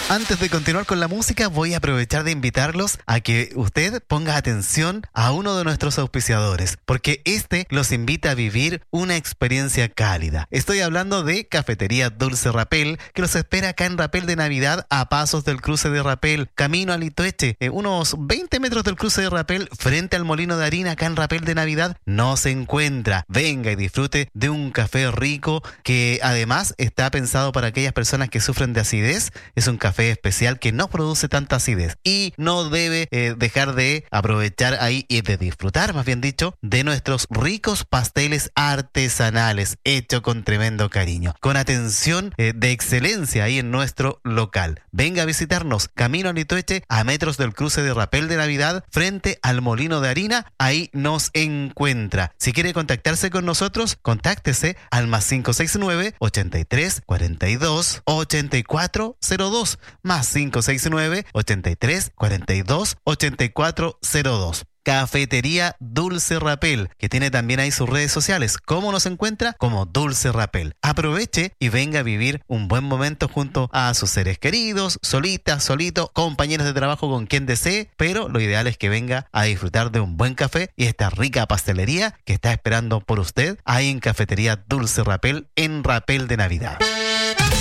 Antes de continuar con la música, voy a aprovechar de invitarlos a que usted ponga atención a uno de nuestros auspiciadores, porque este los invita a vivir una experiencia cálida. Estoy hablando de Cafetería Dulce Rapel, que los espera acá en Rapel de Navidad, a pasos del cruce de Rapel, camino a Litoeche, unos 20 metros del cruce de Rapel, frente al molino de harina, acá en Rapel de Navidad, no se encuentra. Venga y disfrute de un café rico que además está pensado para aquellas personas que sufren de acidez. Es un café especial que no produce tanta acidez y no debe dejar de aprovechar ahí y de disfrutar, más bien dicho, de nuestros ricos pasteles artesanales hechos con tremendo cariño, con atención de excelencia ahí en nuestro local. Venga a visitarnos, camino a Litoeche, a metros del cruce de Rapel de Navidad, frente al molino de harina, ahí nos encuentra. Si quiere contactarse con nosotros, contáctese al +569 83 42 8402, +569 83 42 8402. Cafetería Dulce Rapel, que tiene también ahí sus redes sociales. ¿Cómo nos encuentra? Como Dulce Rapel. Aproveche y venga a vivir un buen momento junto a sus seres queridos, solita, solito, compañeros de trabajo, con quien desee, pero lo ideal es que venga a disfrutar de un buen café y esta rica pastelería que está esperando por usted ahí en Cafetería Dulce Rapel, en Rapel de Navidad.